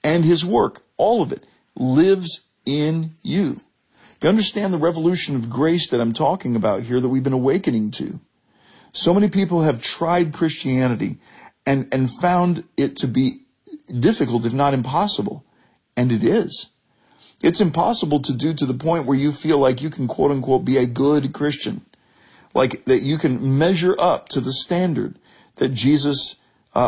and his work, all of it, lives in you. You understand the revolution of grace that I'm talking about here, that we've been awakening to. So many people have tried Christianity and found it to be difficult, if not impossible. And it is. It's impossible to do to the point where you feel like you can, quote unquote, be a good Christian. Like that you can measure up to the standard that Jesus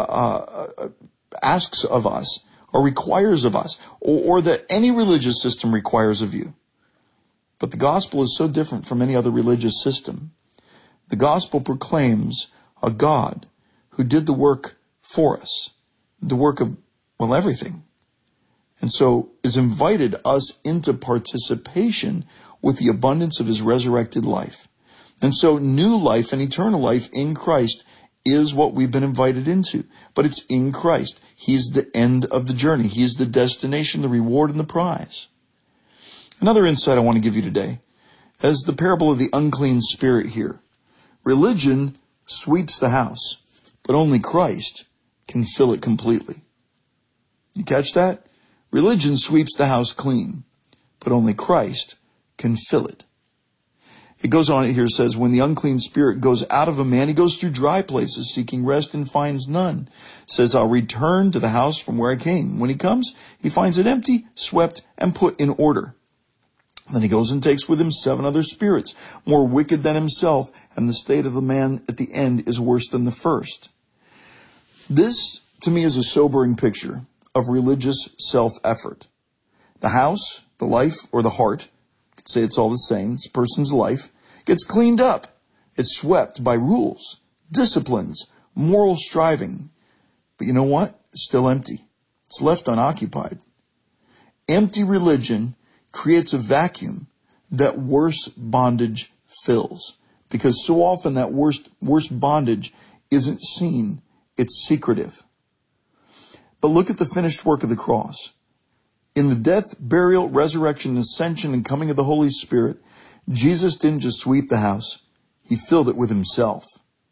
asks of us or requires of us, or that any religious system requires of you. But the gospel is so different from any other religious system. The gospel proclaims a God who did the work for us, the work of, well, everything. And so has invited us into participation with the abundance of his resurrected life. And so new life and eternal life in Christ is what we've been invited into. But it's in Christ. He's the end of the journey. He's the destination, the reward, and the prize. Another insight I want to give you today is the parable of the unclean spirit here. Religion sweeps the house, but only Christ can fill it completely. You catch that? Religion sweeps the house clean, but only Christ can fill it. It goes on here, says, when the unclean spirit goes out of a man, he goes through dry places seeking rest and finds none. Says, I'll return to the house from where I came. When he comes, he finds it empty, swept, and put in order. Then he goes and takes with him 7 other spirits, more wicked than himself, and the state of the man at the end is worse than the first. This, to me, is a sobering picture of religious self-effort. The house, the life, or the heart, you could say it's all the same, it's a person's life, gets cleaned up. It's swept by rules, disciplines, moral striving. But you know what? It's still empty. It's left unoccupied. Empty religion creates a vacuum that worse bondage fills. Because so often that worst bondage isn't seen, it's secretive. But look at the finished work of the cross. In the death, burial, resurrection, ascension, and coming of the Holy Spirit, Jesus didn't just sweep the house, he filled it with himself.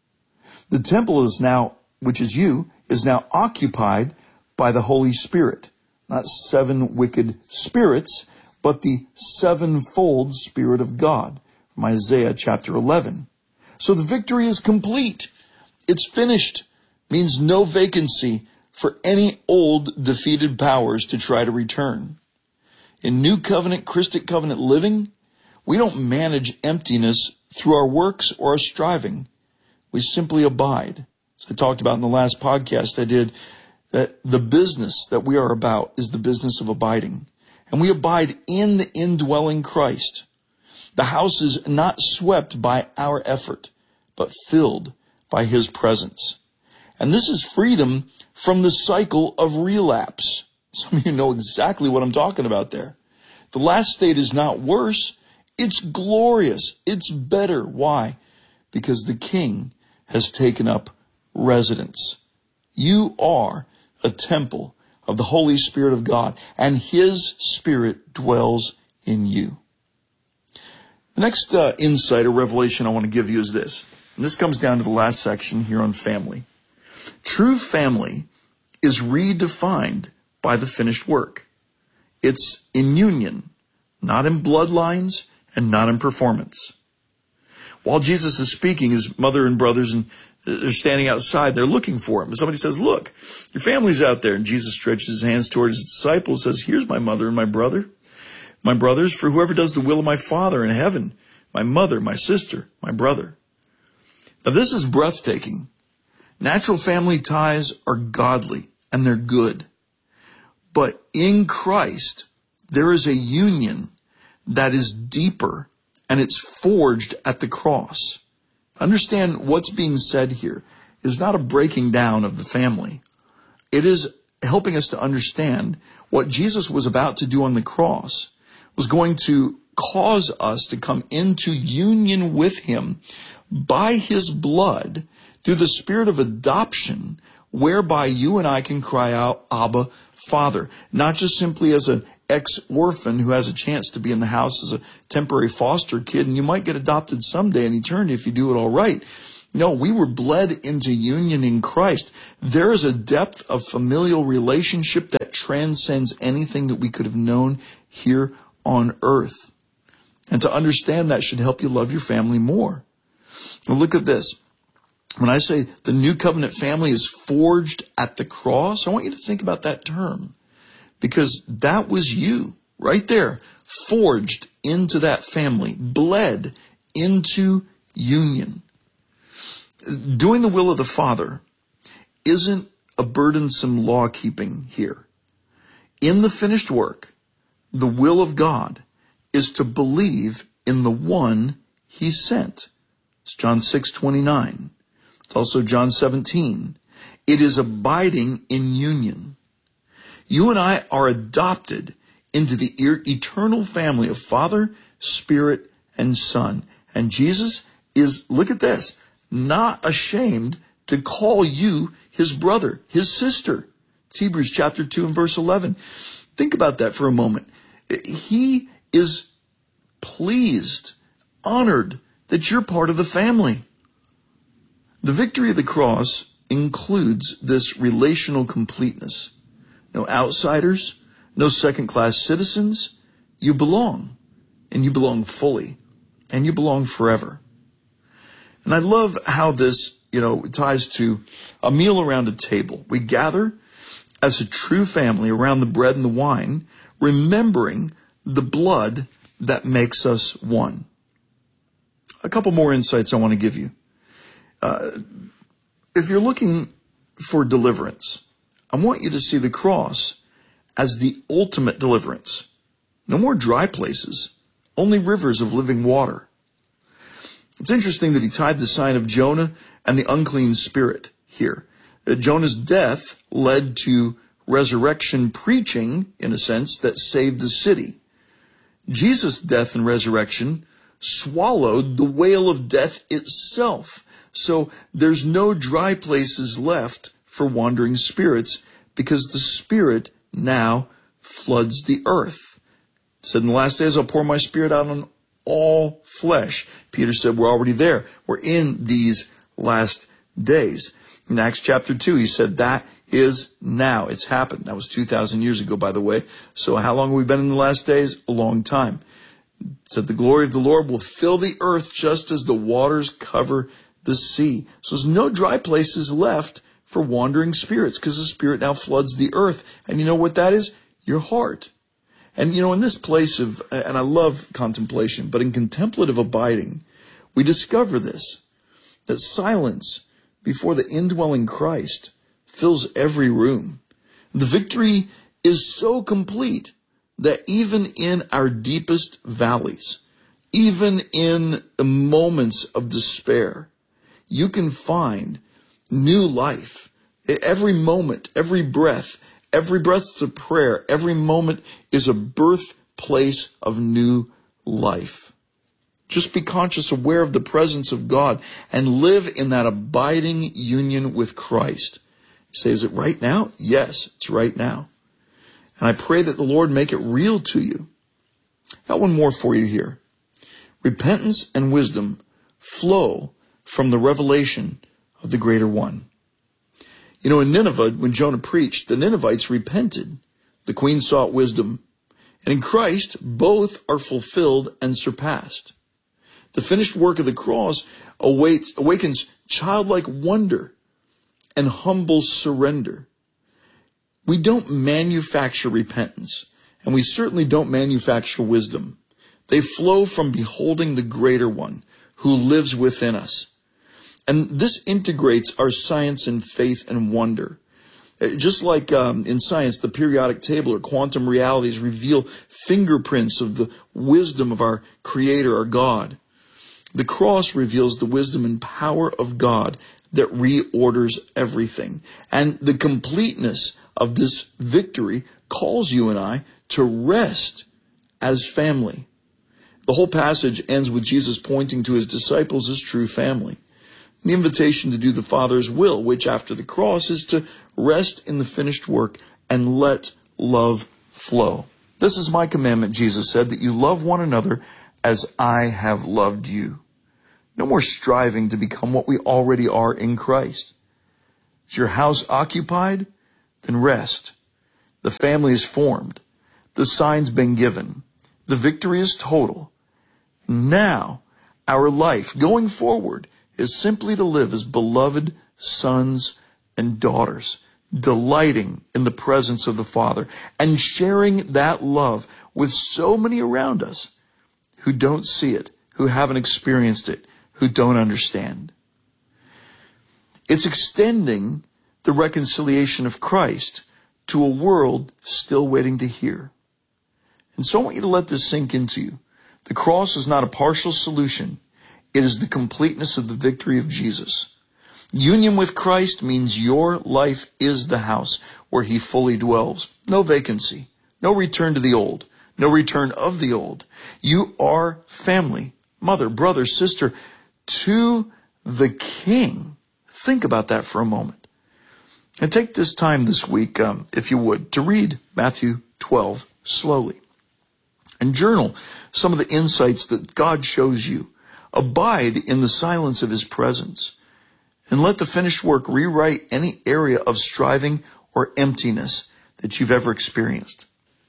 The temple is now, which is you, is now occupied by the Holy Spirit. Not 7 wicked spirits, but the 7-fold Spirit of God, from Isaiah chapter 11. So the victory is complete. It's finished. Means no vacancy for any old defeated powers to try to return. In New Covenant, Christic Covenant living, we don't manage emptiness through our works or our striving. We simply abide. As I talked about in the last podcast I did, that the business that we are about is the business of abiding. And we abide in the indwelling Christ. The house is not swept by our effort, but filled by his presence. And this is freedom from the cycle of relapse. Some of you know exactly what I'm talking about there. The last state is not worse. It's glorious. It's better. Why? Because the King has taken up residence. You are a temple of the Holy Spirit of God, and his Spirit dwells in you. The next insight or revelation I want to give you is this. And this comes down to the last section here on family. True family is redefined by the finished work. It's in union, not in bloodlines and not in performance. While Jesus is speaking, his mother and brothers they're standing outside. They're looking for him. Somebody says, look, your family's out there. And Jesus stretches his hands towards his disciples and says, here's my mother and my brother. My brothers, for whoever does the will of my Father in heaven, my mother, my sister, my brother. Now this is breathtaking. Natural family ties are godly and they're good. But in Christ, there is a union that is deeper and it's forged at the cross. Understand what's being said here is not a breaking down of the family. It is helping us to understand what Jesus was about to do on the cross was going to cause us to come into union with him by his blood through the spirit of adoption, whereby you and I can cry out, Abba, Father, not just simply as an ex-orphan who has a chance to be in the house as a temporary foster kid, and you might get adopted someday in eternity if you do it all right. No, we were bled into union in Christ. There is a depth of familial relationship that transcends anything that we could have known here on earth. And to understand that should help you love your family more. Now look at this. When I say the new covenant family is forged at the cross, I want you to think about that term, because that was you right there, forged into that family, bled into union. Doing the will of the Father isn't a burdensome law keeping here. In the finished work, the will of God is to believe in the one he sent. It's John 6:29. It's also John 17. It is abiding in union. You and I are adopted into the eternal family of Father, Spirit, and Son. And Jesus is, look at this, not ashamed to call you his brother, his sister. It's Hebrews chapter 2 and verse 11. Think about that for a moment. He is pleased, honored that you're part of the family. The victory of the cross includes this relational completeness. No outsiders, no second-class citizens. You belong, and you belong fully, and you belong forever. And I love how this, ties to a meal around a table. We gather as a true family around the bread and the wine, remembering the blood that makes us one. A couple more insights I want to give you. If you're looking for deliverance, I want you to see the cross as the ultimate deliverance. No more dry places, only rivers of living water. It's interesting that he tied the sign of Jonah and the unclean spirit here. Jonah's death led to resurrection preaching, in a sense, that saved the city. Jesus' death and resurrection swallowed the whale of death itself. So there's no dry places left for wandering spirits, because the Spirit now floods the earth. It said, in the last days I'll pour my Spirit out on all flesh. Peter said, we're already there. We're in these last days. In Acts chapter 2, he said, that is now. It's happened. That was 2,000 years ago, by the way. So how long have we been in the last days? A long time. It said, the glory of the Lord will fill the earth just as the waters cover the sea. So there's no dry places left for wandering spirits, because the Spirit now floods the earth. And you know what that is? Your heart. And in this place of, and I love contemplation, but in contemplative abiding, we discover this, that silence before the indwelling Christ fills every room. The victory is so complete that even in our deepest valleys, even in the moments of despair, you can find new life. Every moment, every breath is a prayer. Every moment is a birthplace of new life. Just be conscious, aware of the presence of God, and live in that abiding union with Christ. You say, is it right now? Yes, it's right now. And I pray that the Lord make it real to you. Got one more for you here. Repentance and wisdom flow from the revelation of the greater one. In Nineveh, when Jonah preached, the Ninevites repented. The queen sought wisdom. And in Christ, both are fulfilled and surpassed. The finished work of the cross awakens childlike wonder and humble surrender. We don't manufacture repentance, and we certainly don't manufacture wisdom. They flow from beholding the greater one who lives within us. And this integrates our science and faith and wonder. Just like in science, the periodic table or quantum realities reveal fingerprints of the wisdom of our Creator, our God. The cross reveals the wisdom and power of God that reorders everything. And the completeness of this victory calls you and I to rest as family. The whole passage ends with Jesus pointing to his disciples as true family. The invitation to do the Father's will, which after the cross is to rest in the finished work and let love flow. This is my commandment, Jesus said, that you love one another as I have loved you. No more striving to become what we already are in Christ. Is your house occupied? Then rest. The family is formed. The sign's been given. The victory is total. Now, our life going forward is simply to live as beloved sons and daughters, delighting in the presence of the Father and sharing that love with so many around us who don't see it, who haven't experienced it, who don't understand. It's extending the reconciliation of Christ to a world still waiting to hear. And so I want you to let this sink into you. The cross is not a partial solution. It is the completeness of the victory of Jesus. Union with Christ means your life is the house where he fully dwells. No vacancy, no return to the old, no return of the old. You are family, mother, brother, sister, to the King. Think about that for a moment. And take this time this week, if you would, to read Matthew 12 slowly. And journal some of the insights that God shows you. Abide in the silence of his presence. And let the finished work rewrite any area of striving or emptiness that you've ever experienced.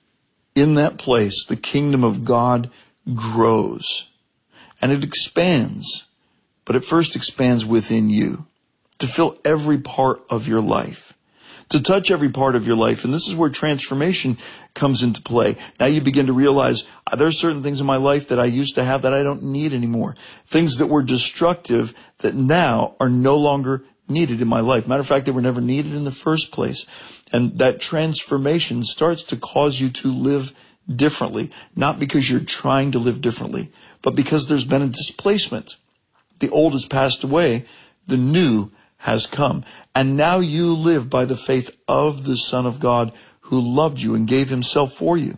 In that place, the kingdom of God grows. And it expands. But it first expands within you. To fill every part of your life. To touch every part of your life. And this is where transformation comes into play. Now you begin to realize there are certain things in my life that I used to have that I don't need anymore. Things that were destructive that now are no longer needed in my life. Matter of fact, they were never needed in the first place. And that transformation starts to cause you to live differently. Not because you're trying to live differently, but because there's been a displacement. The old has passed away. The new has come. And now you live by the faith of the Son of God who loved you and gave himself for you.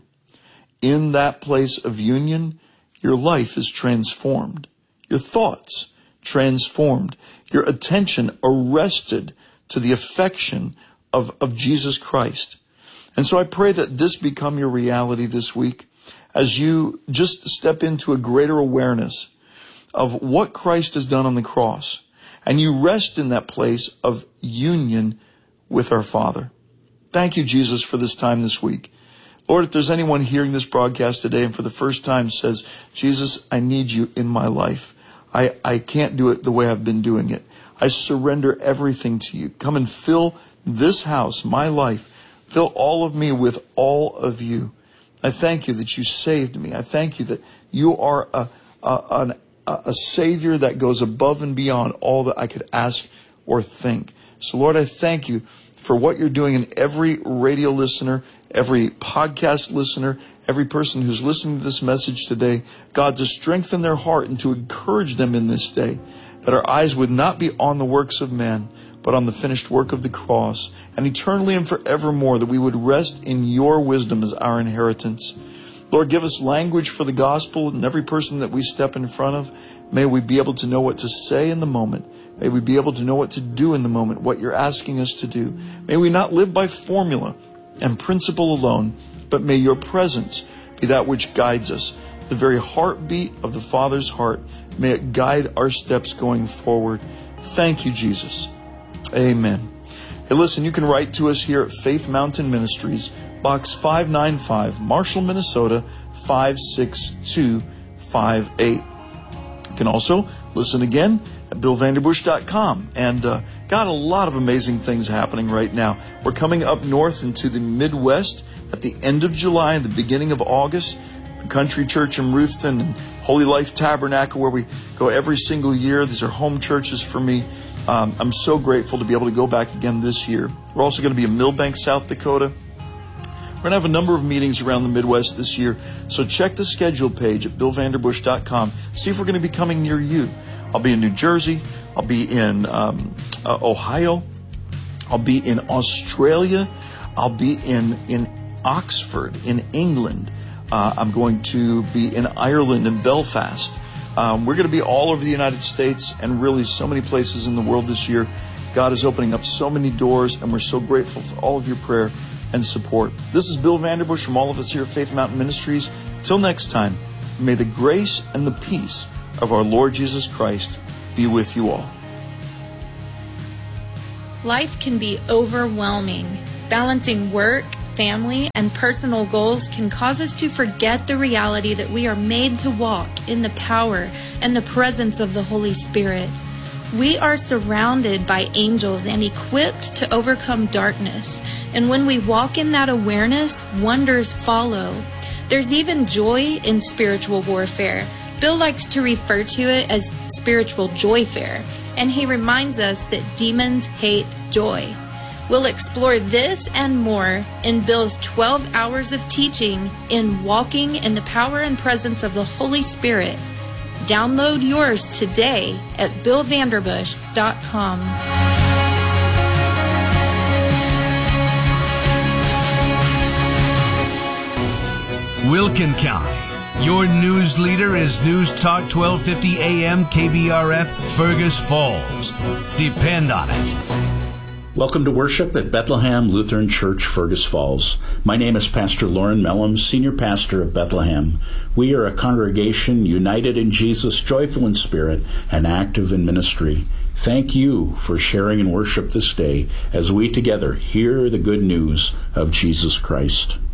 In that place of union, your life is transformed. Your thoughts transformed. Your attention arrested to the affection of Jesus Christ. And so I pray that this become your reality this week as you just step into a greater awareness of what Christ has done on the cross. And you rest in that place of union with our Father. Thank you, Jesus, for this time this week. Lord, if there's anyone hearing this broadcast today and for the first time says, Jesus, I need you in my life. I can't do it the way I've been doing it. I surrender everything to you. Come and fill this house, my life. Fill all of me with all of you. I thank you that you saved me. I thank you that you are a Savior that goes above and beyond all that I could ask or think. So, Lord, I thank you for what you're doing in every radio listener, every podcast listener, every person who's listening to this message today. God, to strengthen their heart and to encourage them in this day, that our eyes would not be on the works of man, but on the finished work of the cross, and eternally and forevermore, that we would rest in your wisdom as our inheritance. Lord, give us language for the gospel, and every person that we step in front of, may we be able to know what to say in the moment. May we be able to know what to do in the moment, what you're asking us to do. May we not live by formula and principle alone, but may your presence be that which guides us. The very heartbeat of the Father's heart, may it guide our steps going forward. Thank you, Jesus. Amen. Hey, listen, you can write to us here at Faith Mountain Ministries, Box 595, Marshall, Minnesota, 56258. You can also listen again at BillVanderbush.com. And got a lot of amazing things happening right now. We're coming up north into the Midwest at the end of July and the beginning of August. The Country Church in Ruthven and Holy Life Tabernacle, where we go every single year. These are home churches for me. I'm so grateful to be able to go back again this year. We're also going to be in Millbank, South Dakota. We're going to have a number of meetings around the Midwest this year. So check the schedule page at BillVanderbush.com. See if we're going to be coming near you. I'll be in New Jersey. I'll be in Ohio. I'll be in Australia. I'll be in Oxford, in England. I'm going to be in Ireland and Belfast. We're going to be all over the United States and really so many places in the world this year. God is opening up so many doors, and we're so grateful for all of your prayer and support. This is Bill Vanderbush from all of us here at Faith Mountain Ministries. Till next time, may the grace and the peace of our Lord Jesus Christ be with you all. Life can be overwhelming. Balancing work, family, and personal goals can cause us to forget the reality that we are made to walk in the power and the presence of the Holy Spirit. We are surrounded by angels and equipped to overcome darkness. And when we walk in that awareness, wonders follow. There's even joy in spiritual warfare. Bill likes to refer to it as spiritual joyfare, and he reminds us that demons hate joy. We'll explore this and more in Bill's 12 hours of teaching in Walking in the Power and Presence of the Holy Spirit. Download yours today at billvanderbush.com. Wilkin County. Your news leader is News Talk 1250 AM KBRF Fergus Falls. Depend on it. Welcome to worship at Bethlehem Lutheran Church, Fergus Falls. My name is Pastor Lauren Mellum, Senior Pastor of Bethlehem. We are a congregation united in Jesus, joyful in spirit, and active in ministry. Thank you for sharing in worship this day as we together hear the good news of Jesus Christ.